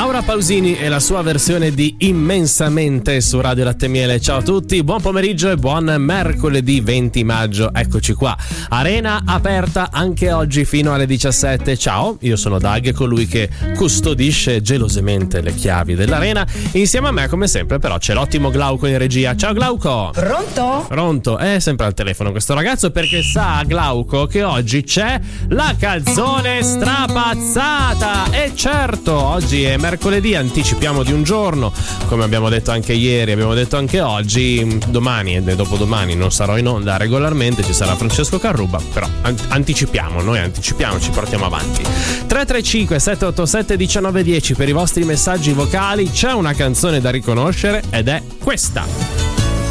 Laura Pausini e la sua versione di Immensamente su Radio Latte e Miele. Ciao a tutti, buon pomeriggio e buon mercoledì 20 maggio. Eccoci qua, arena aperta anche oggi fino alle 17. Ciao, io sono Dag, colui che custodisce gelosamente le chiavi dell'arena. Insieme a me, come sempre, però c'è l'ottimo Glauco in regia. Ciao Glauco. Pronto? Pronto, è sempre al telefono questo ragazzo perché sa, Glauco, che oggi c'è la canzone strapazzata. E certo, oggi è mercoledì, anticipiamo di un giorno, come abbiamo detto anche ieri, abbiamo detto anche oggi. Domani e dopodomani non sarò in onda regolarmente, ci sarà Francesco Carruba, però anticipiamo, ci portiamo avanti. 335 787 1910 per i vostri messaggi vocali. C'è una canzone da riconoscere ed è questa.